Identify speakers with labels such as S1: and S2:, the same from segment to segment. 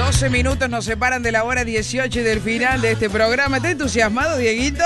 S1: 12 minutos nos separan de la hora 18 y del final de este programa. ¿Estás entusiasmado, Dieguito?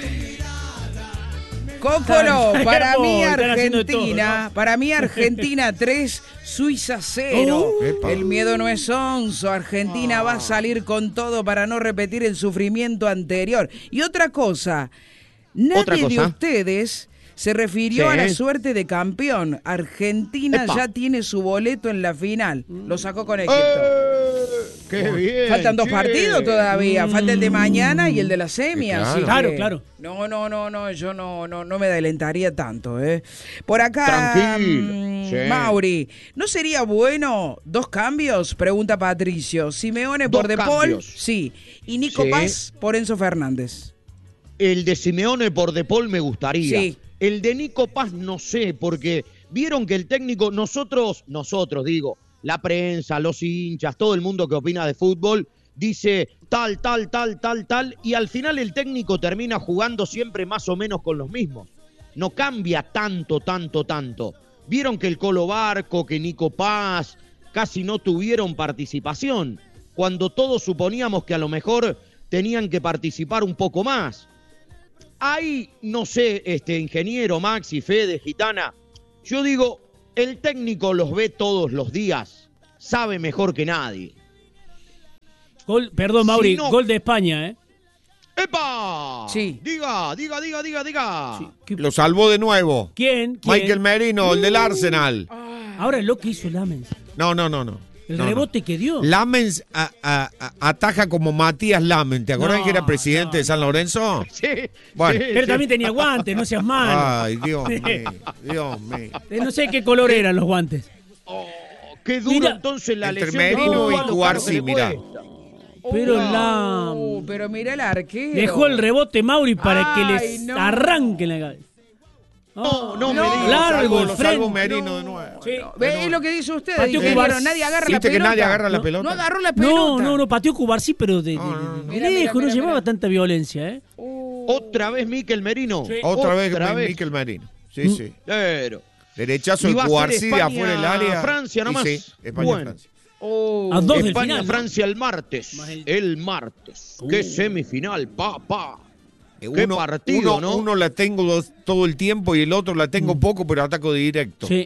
S1: Cócolo, para mí Argentina, para mí Argentina 3, Suiza 0. El miedo no es onzo, Argentina va a salir con todo para no repetir el sufrimiento anterior. Y otra cosa, nadie de ustedes se refirió a la suerte de campeón. Argentina ya tiene su boleto en la final. Lo sacó con Egipto.
S2: ¡Qué bien!
S1: Faltan 2 partidos todavía. Falta el de mañana y el de la semi.
S3: Claro.
S1: No, yo no me adelantaría tanto. Por acá,
S2: Tranquilo.
S1: Mauri, ¿no sería bueno 2 cambios? Pregunta Patricio. Simeone por De Paul, sí. Y Nico Paz por Enzo Fernández.
S2: El de Simeone por De Paul me gustaría.
S1: Sí.
S2: El de Nico Paz no sé, porque vieron que el técnico, nosotros digo, la prensa, los hinchas, todo el mundo que opina de fútbol, dice tal, y al final el técnico termina jugando siempre más o menos con los mismos. No cambia tanto. Vieron que el Colo Barco, que Nico Paz, casi no tuvieron participación, cuando todos suponíamos que a lo mejor tenían que participar un poco más. Ahí, no sé, ingeniero, Maxi, Fede, Gitana, yo digo, el técnico los ve todos los días, sabe mejor que nadie.
S3: Perdón, Mauri, gol de España, ¿eh?
S2: ¡Epa!
S1: Sí.
S2: Diga.
S3: Sí.
S4: Lo salvó de nuevo.
S3: ¿Quién?
S4: Michael Merino, el del Arsenal.
S3: Ahora es lo que hizo Lamens.
S4: No.
S3: El rebote que dio.
S4: Lamens ataja como Matías Lamens. ¿Te acordás que era presidente de San Lorenzo?
S2: Sí.
S4: Bueno.
S3: Pero también tenía guantes, no seas malo.
S4: Ay, Dios mío.
S3: No sé qué color eran los guantes.
S2: Qué duro entonces la
S4: entre
S2: lesión.
S4: Merino y Cuarzi, mirá.
S1: Pero mira el arquero.
S3: Dejó el rebote Mauri para que les arranquen la cabeza.
S2: No me digas.
S3: Largo,
S4: lo salvo Merino de nuevo.
S3: Sí.
S1: Es lo que dice usted.
S3: Pateó
S1: Nadie agarra la
S4: ¿Viste que
S1: pelota.
S4: nadie agarra la pelota?
S1: No agarró la pelota.
S3: No, pateó Cubarsí, pero de lejos, no llevaba tanta violencia, ¿eh?
S2: Otra vez Mikel Merino.
S3: Sí.
S4: Otra vez Mikel Merino. Sí.
S2: Pero
S4: Derechazo de Cuarzi de afuera del área.
S2: Francia nomás.
S4: Sí, España-Francia.
S3: A 2 del final.
S2: España-Francia el martes. El martes. Qué semifinal, papá. Qué partido, ¿no?
S4: Uno la tengo todo el tiempo y el otro la tengo poco, pero ataco directo.
S3: Sí.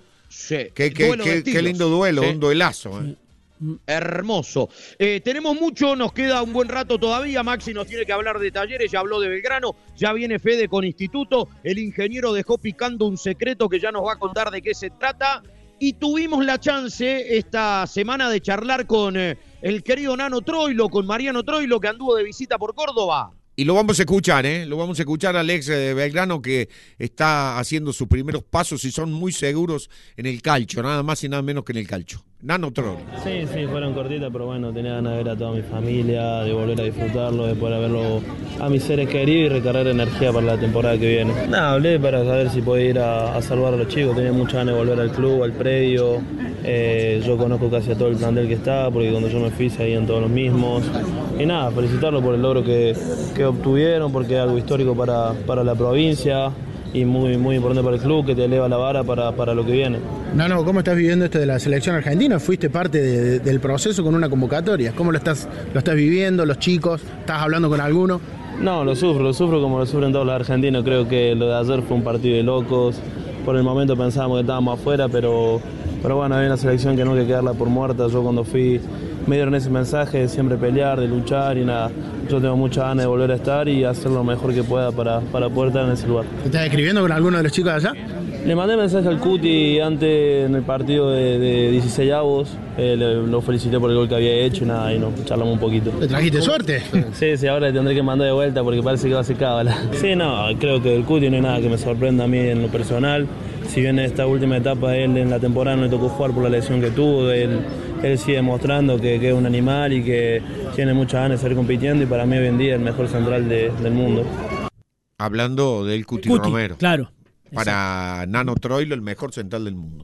S4: Qué lindo duelo, un duelazo.
S2: Hermoso. Tenemos mucho, nos queda un buen rato todavía. Maxi nos tiene que hablar de Talleres, ya habló de Belgrano, ya viene Fede con Instituto. El ingeniero dejó picando un secreto que ya nos va a contar de qué se trata. Y tuvimos la chance esta semana de charlar con el querido Nano Troilo, con Mariano Troilo, que anduvo de visita por Córdoba.
S4: Y lo vamos a escuchar, Lo vamos a escuchar al ex de Belgrano que está haciendo sus primeros pasos y son muy seguros en el calcio, nada más y nada menos que en el calcio. Nano Troilo.
S5: Sí, fueron cortitas, pero bueno, tenía ganas de ver a toda mi familia, de volver a disfrutarlo, de poder verlo a mis seres queridos y recargar energía para la temporada que viene. Hablé para saber si podía ir a salvar a los chicos, tenía muchas ganas de volver al club, al predio. Yo conozco casi a todo el plantel que está, porque cuando yo me fui seguían todos los mismos. Y nada, felicitarlo por el logro que obtuvieron, porque es algo histórico para la provincia y muy importante para el club, que te eleva la vara para lo que viene.
S6: Nano, ¿cómo estás viviendo esto de la selección argentina? Fuiste parte del proceso con una convocatoria. ¿Cómo lo estás viviendo, los chicos? ¿Estás hablando con alguno?
S5: No, lo sufro como lo sufren todos los argentinos. Creo que lo de ayer fue un partido de locos. Por el momento pensábamos que estábamos afuera, pero bueno, hay una selección que no hay que quedarla por muerta. Yo cuando fui me dieron ese mensaje de siempre pelear, de luchar y nada. Yo tengo mucha ganas de volver a estar y hacer lo mejor que pueda para poder estar en ese lugar.
S6: ¿Estás escribiendo con alguno de los chicos de allá?
S5: Le mandé mensaje al Cuti antes en el partido de 16avos, lo felicité por el gol que había hecho y nada, y nos charlamos un poquito.
S6: ¿Te trajiste suerte?
S5: Sí, ahora le tendré que mandar de vuelta porque parece que va a ser cábala. Sí, no, creo que el Cuti no hay nada que me sorprenda a mí en lo personal. Si bien en esta última etapa él en la temporada no le tocó jugar por la lesión que tuvo, él sigue demostrando que es un animal y que tiene muchas ganas de seguir compitiendo y para mí hoy en día es el mejor central del mundo.
S4: Hablando del Cuti Romero.
S3: Claro.
S4: Para Nano Troilo, el mejor central del mundo.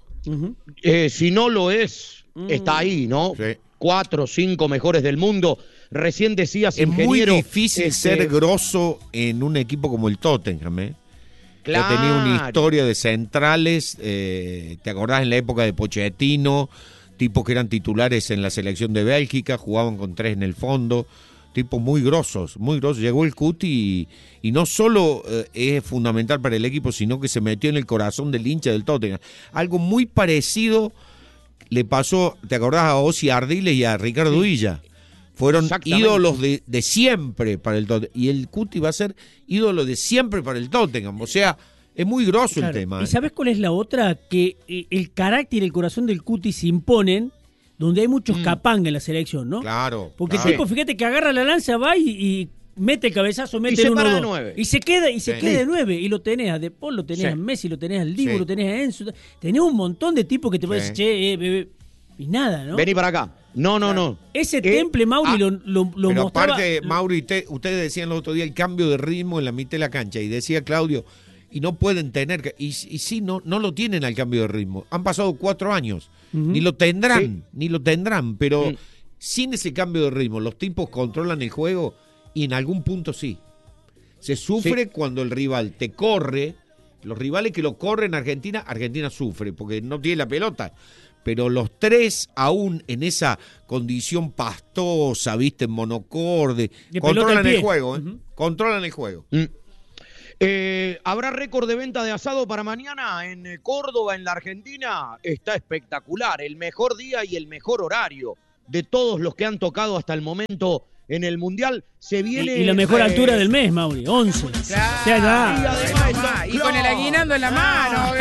S2: Si no lo es, está ahí, ¿no?
S4: Sí.
S2: 4 o 5 mejores del mundo. Recién decías,
S4: es
S2: ingeniero...
S4: muy difícil ser grosso en un equipo como el Tottenham,
S2: Claro.
S4: Que tenía una historia de centrales, ¿te acordás en la época de Pochettino? tipos que eran titulares en la selección de Bélgica, jugaban con 3 en el fondo, tipos muy grosos, muy grosos. Llegó el Cuti y no solo es fundamental para el equipo, sino que se metió en el corazón del hincha del Tottenham. Algo muy parecido le pasó, ¿te acordás? A Ossi Ardiles y a Ricardo Villa. Fueron ídolos de siempre para el Tottenham. Y el Cuti va a ser ídolo de siempre para el Tottenham. O sea, es muy grosso el tema.
S3: ¿Y sabes cuál es la otra? Que el carácter y el corazón del Cuti se imponen donde hay muchos capanga en la selección, ¿no?
S4: Claro.
S3: Porque el tipo, fíjate que agarra la lanza, va y mete el cabezazo, mete el 1-2. Y se queda de 9. Y lo tenés a De Paul, lo tenés a Messi, lo tenés al Dibu, lo tenés a Enzo. Tenés un montón de tipos que te pueden decir, che, bebé. Y nada, ¿no?
S2: Vení para acá. No.
S3: Ese temple, Mauri, lo
S4: pero
S3: mostraba.
S4: Aparte, Mauri, ustedes decían el otro día el cambio de ritmo en la mitad de la cancha. Y decía Claudio, y no pueden tener, y sí, no lo tienen al cambio de ritmo. Han pasado 4 años. Ni lo tendrán, pero sin ese cambio de ritmo, los tipos controlan el juego y en algún punto sí. Se sufre cuando el rival te corre. Los rivales que lo corren Argentina sufre porque no tiene la pelota. Pero los 3 aún en esa condición pastosa, viste, en monocorde, controlan el juego, controlan el juego.
S2: ¿Habrá récord de venta de asado para mañana en Córdoba, en la Argentina? Está espectacular, el mejor día y el mejor horario de todos los que han tocado hasta el momento en el Mundial. Se viene
S3: y la mejor altura del mes, Mauri, 11.
S1: Claro. Y además y con el aguinaldo en la mano.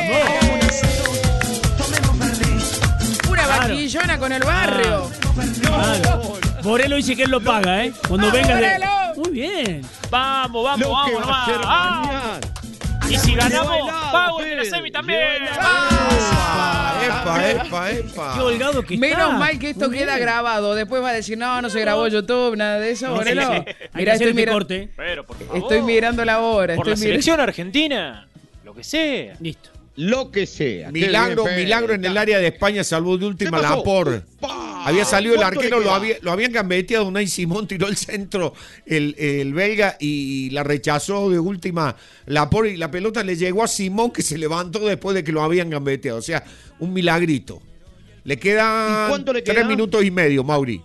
S1: Una vaquillona con el barrio.
S3: Claro. Borelo dice que él lo paga, ¿eh? Cuando venga de... Muy bien.
S7: Vamos nomás. Y si ganamos, pago en la semi también.
S4: Epa.
S3: Qué holgado que está.
S1: Menos mal que esto queda grabado. Después va a decir, no se grabó YouTube, nada de eso. Borelo.
S3: Mira, corte.
S7: Pero, por favor.
S1: Estoy mirando la hora.
S7: Por la selección argentina, lo que sea.
S3: Listo.
S2: Lo que sea.
S4: Milagro en el área de España, salvó de última Laporte. Había salido el arquero, lo habían gambeteado. Unai Simón tiró el centro, el belga, y la rechazó de última Laporte. Y la pelota le llegó a Simón, que se levantó después de que lo habían gambeteado. O sea, un milagrito. Le quedan 3 minutos y medio, Mauri.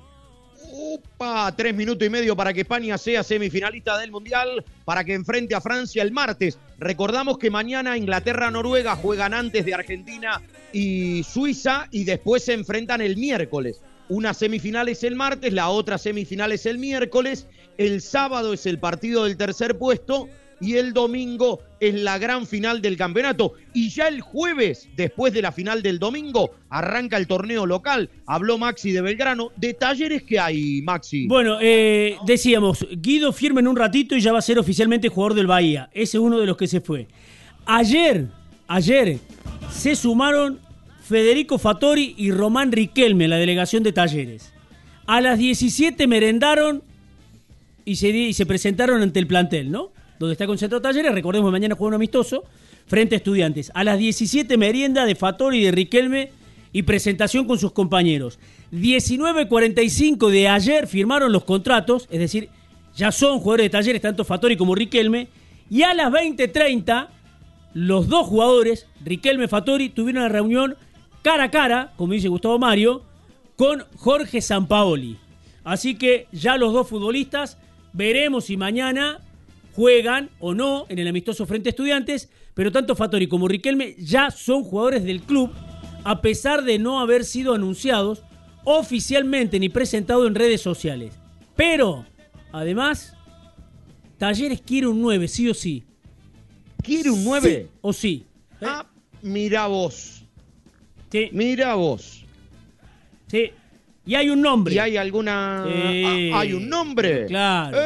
S2: 3 minutos y medio para que España sea semifinalista del Mundial, para que enfrente a Francia el martes. Recordamos que mañana Inglaterra-Noruega juegan antes de Argentina y Suiza y después se enfrentan el miércoles. Una semifinal es el martes, la otra semifinal es el miércoles, el sábado es el partido del tercer puesto y el domingo es la gran final del campeonato. Y ya el jueves, después de la final del domingo, arranca el torneo local. Habló Maxi de Belgrano. ¿De Talleres qué hay, Maxi?
S3: Bueno, decíamos, Guido firma en un ratito y ya va a ser oficialmente jugador del Bahía. Ese es uno de los que se fue. Ayer se sumaron Federico Fattori y Román Riquelme en la delegación de Talleres. A las 17 merendaron y se presentaron ante el plantel, ¿no? Donde está concentrado Talleres, recordemos que mañana juega un amistoso, frente a Estudiantes. A las 17 merienda de Fattori y de Riquelme y presentación con sus compañeros. 19:45 de ayer firmaron los contratos, es decir, ya son jugadores de Talleres, tanto Fattori como Riquelme, y a las 20:30 los dos jugadores, Riquelme y Fattori, tuvieron una reunión cara a cara, como dice Gustavo Mario, con Jorge Sampaoli. Así que ya los dos futbolistas, veremos si mañana juegan o no en el amistoso frente a Estudiantes, pero tanto Fattori como Riquelme ya son jugadores del club, a pesar de no haber sido anunciados oficialmente ni presentados en redes sociales. Pero, además, Talleres quiere un 9, sí o sí.
S2: ¿Quiere un 9?
S3: Sí o sí.
S2: Mirá vos.
S3: Sí.
S2: Mirá vos.
S3: Sí. Y hay un nombre.
S2: ¿Y hay alguna...? ¿Hay un nombre?
S3: Claro.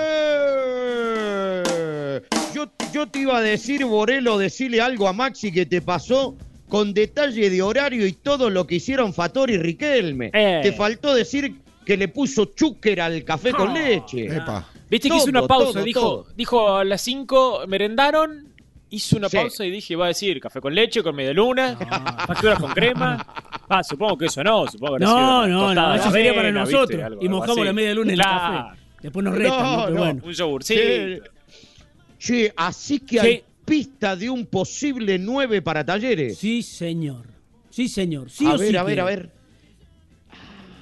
S2: Yo te iba a decir, Borelo, decirle algo a Maxi que te pasó con detalle de horario y todo lo que hicieron Fattori y Riquelme. Te faltó decir que le puso chúquer al café con leche.
S7: Viste que hizo una pausa, dijo a las 5 merendaron, hizo una pausa y dije, va a decir café con leche, con media luna, facturas con crema. Supongo que eso no, supongo que
S3: no, eso sería para nosotros.
S7: ¿viste? Algo
S3: mojamos
S7: así.
S3: La media luna en el café. Después nos restan, pero bueno.
S7: Un yogur, sí.
S2: Che, así que hay pista de un posible 9 para Talleres.
S3: Sí, señor. Sí,
S2: a ver.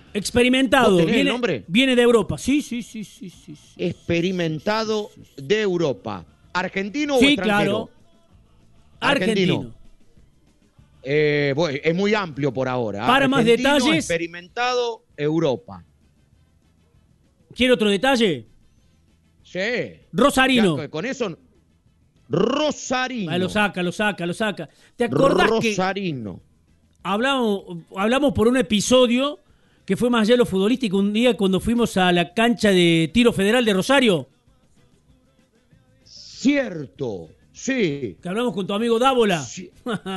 S3: Experimentado.
S2: ¿Tenés el nombre?
S3: Viene de Europa. Sí.
S2: Experimentado de Europa. ¿Argentino o
S3: Sí,
S2: extranjero?
S3: claro. Argentino.
S2: Bueno, es muy amplio por ahora.
S3: Para más detalles.
S2: Experimentado Europa.
S3: ¿Quiere otro detalle?
S2: Sí.
S3: Rosarino.
S2: Ya, con eso. Rosarino.
S3: Lo saca. ¿Te acordás
S2: Rosarino.
S3: que hablamos por un episodio que fue más allá de lo futbolístico un día cuando fuimos a la cancha de tiro federal de Rosario?
S2: Cierto, sí.
S3: Que hablamos con tu amigo Dávola.
S2: Sí.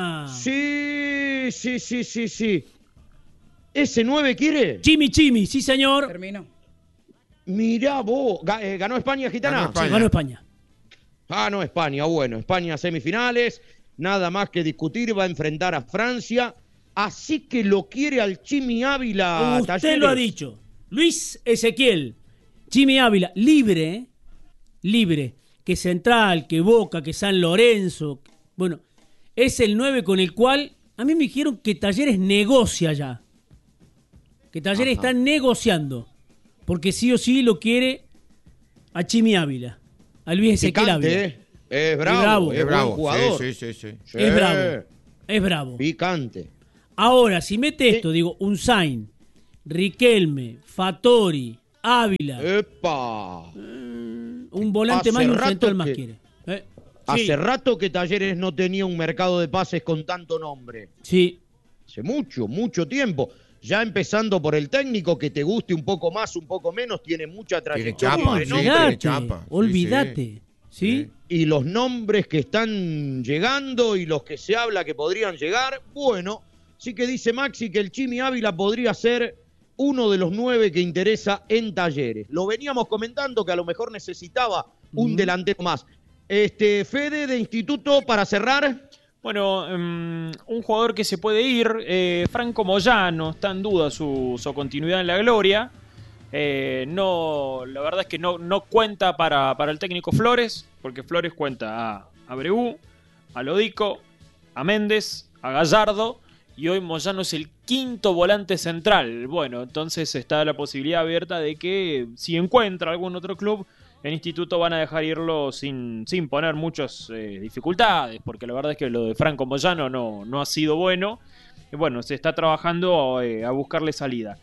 S2: Sí. ¿Ese 9 quiere?
S3: Chimi, sí señor.
S1: Termino.
S2: Mirá vos. ¿Ganó España, Gitana?
S3: Ganó España.
S2: No, España, bueno. España semifinales. Nada más que discutir. Va a enfrentar a Francia. Así que lo quiere al Chimi Ávila.
S3: Usted
S2: Talleres.
S3: lo ha dicho. Luis Ezequiel. Chimi Ávila. Libre. Que Central, que Boca, que San Lorenzo. Bueno, es el 9 con el cual a mí me dijeron que Talleres negocia ya. Que Talleres está negociando. Porque sí o sí lo quiere a Chimi Ávila. A Luis Ezequiel Ávila.
S2: Es bravo.
S4: Es bravo.
S2: Jugador.
S4: Sí.
S3: Es bravo.
S2: Picante.
S3: Ahora, si mete esto, digo, Unzain, Riquelme, Fattori, Ávila.
S2: ¡Epa!
S3: Un volante más y un central más quiere.
S2: Hace rato que Talleres no tenía un mercado de pases con tanto nombre.
S3: Sí.
S2: Hace mucho tiempo. Ya empezando por el técnico, que te guste un poco más, un poco menos, tiene mucha trayectoria.
S3: Olvídate. ¿Sí?
S2: Y los nombres que están llegando y los que se habla que podrían llegar, bueno, sí que dice Maxi que el Chimi Ávila podría ser uno de los 9 que interesa en Talleres. Lo veníamos comentando que a lo mejor necesitaba un delantero más. Fede, de Instituto, para cerrar.
S7: Bueno, un jugador que se puede ir, Franco Moyano, está en duda su continuidad en la gloria. La verdad es que no cuenta para el técnico Flores, porque Flores cuenta a Abreu, a Lodico, a Méndez, a Gallardo, y hoy Moyano es el quinto volante central. Bueno, entonces está la posibilidad abierta de que si encuentra algún otro club, el Instituto van a dejar irlo sin poner muchas dificultades, porque la verdad es que lo de Franco Moyano no ha sido bueno. Y bueno, se está trabajando a buscarle salida.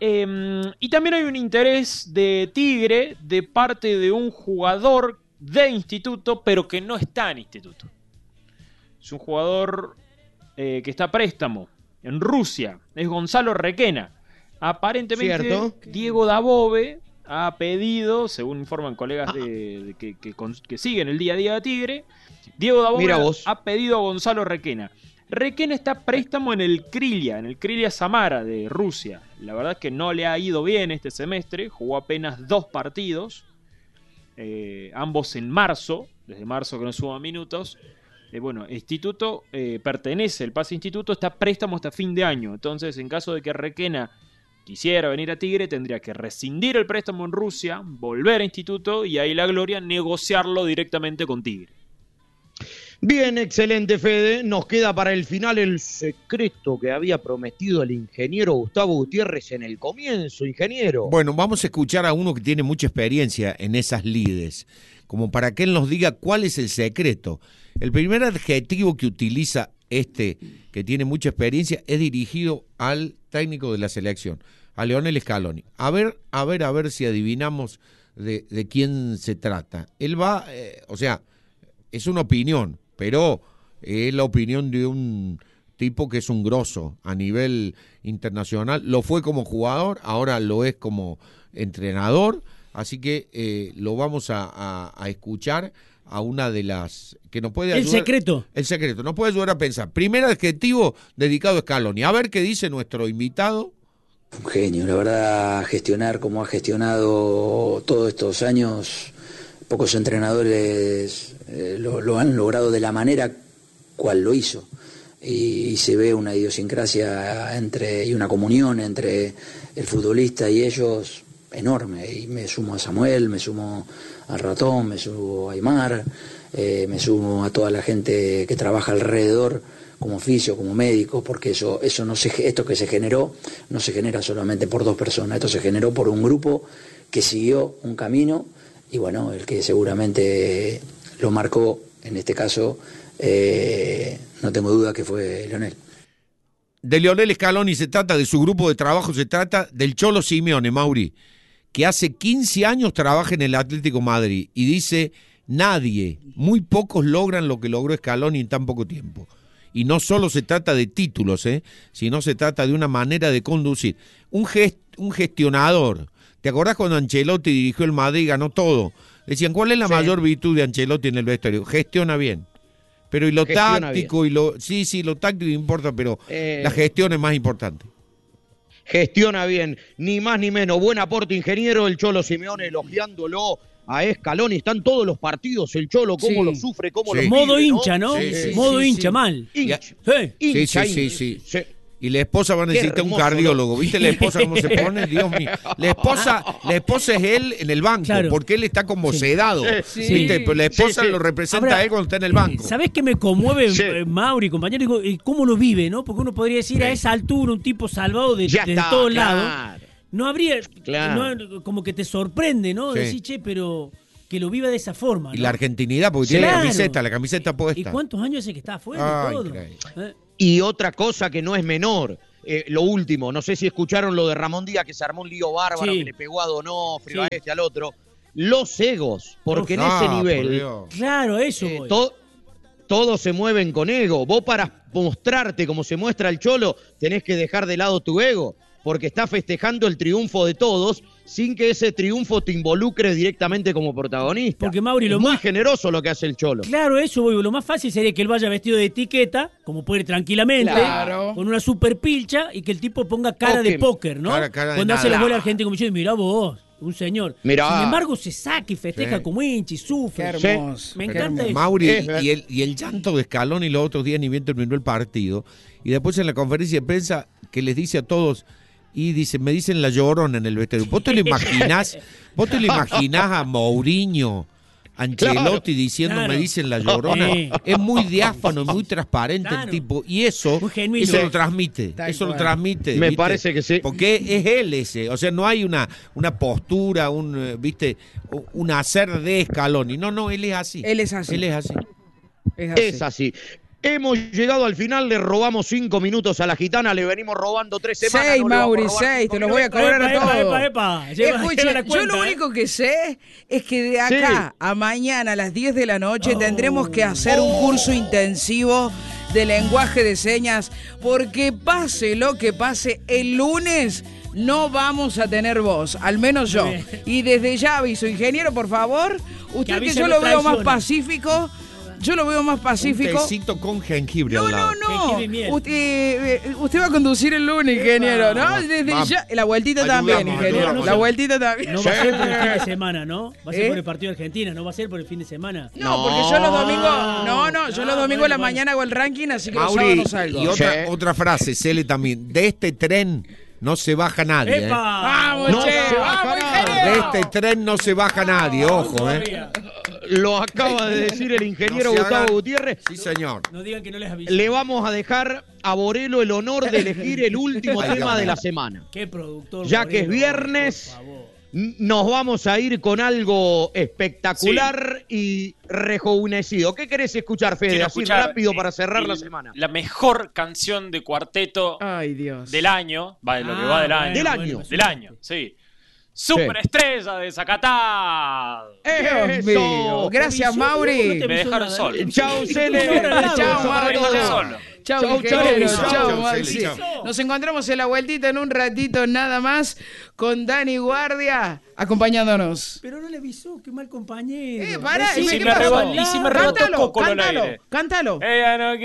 S7: Y también hay un interés de Tigre de parte de un jugador de Instituto, pero que no está en Instituto. Es un jugador que está a préstamo en Rusia. Es Gonzalo Requena. Aparentemente, ¿cierto? Diego Dabove ha pedido, según informan colegas que siguen el día a día de Tigre, Diego Dabove ha pedido a Gonzalo Requena. Requena está a préstamo en el Krylia Samara de Rusia. La verdad es que no le ha ido bien este semestre, jugó apenas 2 partidos, ambos en marzo, desde marzo que no suma minutos. Instituto pertenece, el pase Instituto está a préstamo hasta fin de año, entonces en caso de que Requena quisiera venir a Tigre, tendría que rescindir el préstamo en Rusia, volver a Instituto y ahí la gloria negociarlo directamente con Tigre.
S2: Bien, excelente, Fede. Nos queda para el final el secreto que había prometido el ingeniero Gustavo Gutiérrez en el comienzo, ingeniero.
S4: Bueno, vamos a escuchar a uno que tiene mucha experiencia en esas lides, como para que él nos diga cuál es el secreto. El primer adjetivo que utiliza que tiene mucha experiencia, es dirigido al técnico de la selección, a Lionel Scaloni. A ver si adivinamos de quién se trata. Él va, es una opinión, pero es la opinión de un tipo que es un grosso a nivel internacional. Lo fue como jugador, ahora lo es como entrenador, así que lo vamos a escuchar a una de las que nos puede ayudar. El secreto, nos puede ayudar a pensar. Primer adjetivo dedicado a Scaloni. A ver qué dice nuestro invitado.
S8: Un genio, la verdad, gestionar como ha gestionado todos estos años, pocos entrenadores lo han logrado de la manera cual lo hizo. Y se ve una idiosincrasia y una comunión entre el futbolista y ellos enorme. Y me sumo a Samuel, me sumo al Ratón, me sumo a Aymar, me sumo a toda la gente que trabaja alrededor como oficio, como médico, porque esto que se generó no se genera solamente por 2 personas, esto se generó por un grupo que siguió un camino y bueno, el que seguramente lo marcó, en este caso, no tengo duda que fue Lionel.
S4: De Lionel Scaloni se trata, de su grupo de trabajo se trata, del Cholo Simeone, Mauri, que hace 15 años trabaja en el Atlético Madrid y dice, nadie, muy pocos logran lo que logró Scaloni en tan poco tiempo. Y no solo se trata de títulos, sino se trata de una manera de conducir. Un gestionador. ¿Te acordás cuando Ancelotti dirigió el Madrid y ganó todo? Decían, ¿cuál es la mayor virtud de Ancelotti en el vestuario? Gestiona bien. Pero y lo táctico bien. Lo táctico importa, pero la gestión es más importante.
S2: Gestiona bien, ni más ni menos. Buen aporte, ingeniero, el Cholo Simeone elogiándolo a Scaloni. Están todos los partidos, el Cholo, cómo lo sufre, cómo lo vive,
S3: modo hincha, ¿no? Modo hincha, mal.
S2: Hincha.
S4: Sí. Y la esposa va a necesitar un cardiólogo. ¿Viste la esposa cómo se pone? Dios mío. La esposa es él en el banco, porque él está como sedado. ¿Viste? Pero la esposa lo representa a él cuando está en el banco.
S3: ¿Sabés qué me conmueve, Mauri, compañero? Digo, ¿cómo lo vive, no? Porque uno podría decir a esa altura, un tipo salvado de todos lados. No habría, como que te sorprende, ¿no? Decir, che, pero que lo viva de esa forma, ¿no?
S4: Y la argentinidad, porque tiene la camiseta puesta.
S3: ¿Y cuántos años hace que está afuera? Todo.
S2: Y otra cosa que no es menor, lo último, no sé si escucharon lo de Ramón Díaz, que se armó un lío bárbaro, que le pegó a Donofrio, a este, al otro. Los egos, porque en ese nivel...
S3: Claro, eso voy.
S2: Todos se mueven con ego. Vos para mostrarte como se muestra el Cholo, tenés que dejar de lado tu ego, porque está festejando el triunfo de todos sin que ese triunfo te involucre directamente como protagonista.
S3: Porque Mauri,
S2: es muy generoso lo que hace el Cholo.
S3: Claro, eso, voy. Lo más fácil sería que él vaya vestido de etiqueta, como puede ir tranquilamente, con una super pilcha, y que el tipo ponga cara de póker, ¿no?
S4: Cara
S3: cuando hace la bola argentina, como diciendo, mirá vos, un señor.
S2: Mirá.
S3: Sin embargo, se saca y festeja como hincha y sufre.
S1: Qué hermoso.
S3: Me encanta eso.
S4: Mauri, y el llanto de Scaloni los otros días ni bien terminó el partido. Y después en la conferencia de prensa que les dice a todos... Y dice, me dicen la Llorona en el vestuario. ¿Vos te lo imaginás a Mourinho, Ancelotti diciendo, me dicen la Llorona? Es muy diáfano, muy transparente el tipo. Y eso lo transmite. Lo transmite.
S2: Me parece que sí.
S4: Porque es él ese. O sea, no hay una postura, un hacer de Scaloni. No, él es así.
S1: Él es así.
S2: Es así. Hemos llegado al final, le robamos 5 minutos a la gitana, le venimos robando 3 semanas.
S1: 6, Mauri, 6, te los voy a cobrar a todos.
S3: Escuchen,
S1: yo lo único que sé es que de acá a mañana a las 10 de la noche tendremos que hacer un curso intensivo de lenguaje de señas, porque pase lo que pase, el lunes no vamos a tener voz, al menos yo. Y desde ya aviso, ingeniero, por favor, usted que yo lo veo más pacífico... Yo lo veo más pacífico.
S4: Un tecito con jengibre al lado.
S1: No. Usted va a conducir el lunes, ingeniero, ¿no? Desde ya. La vueltita también, ingeniero. La vueltita también.
S3: No va a ser por el fin de semana, ¿no? Va a ser por el partido de Argentina, no va a ser por el fin de semana.
S1: No, porque yo los domingos... yo los domingos a la mañana hago el ranking, así que los sábados no salgo.
S4: Y otra frase, Cele también. De este tren no se baja nadie.
S1: ¡Vamos, ¡Vamos, ingeniero!
S4: De este tren no se baja nadie, ojo,
S2: Lo acaba de decir el ingeniero Gustavo Gutiérrez.
S4: Sí, señor.
S3: No digan que no les aviso.
S2: Le vamos a dejar a Borelo el honor de elegir el último tema de la semana.
S3: Qué productor.
S2: Ya que es viernes, nos vamos a ir con algo espectacular y rejuvenecido. ¿Qué querés escuchar, Fede? Así rápido para cerrar la semana.
S7: La mejor canción de cuarteto del año. Va, de lo que va del año. Del año, sí. Superestrella de Zacatá.
S1: Dios mío. Gracias, Mauri.
S7: Me dejaron solo.
S2: Chao, Cele.
S1: Chao, Mauri. Chao, ingeniero. Chao,
S4: Maxi.
S1: Nos encontramos en la vueltita en un ratito nada más con Dani Guardia acompañándonos.
S3: Pero no le avisó, qué mal compañero.
S1: Pará,
S7: y si me rebotó Coco al aire.
S1: Cántalo.
S7: Ella no